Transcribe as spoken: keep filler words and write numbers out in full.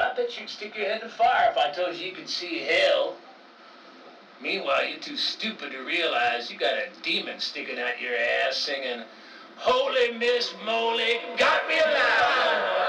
I bet you'd stick your head in the fire if I told you you could see hell. Meanwhile, you're too stupid to realize you got a demon sticking out your ass singing, Holy Miss Molly got me alive.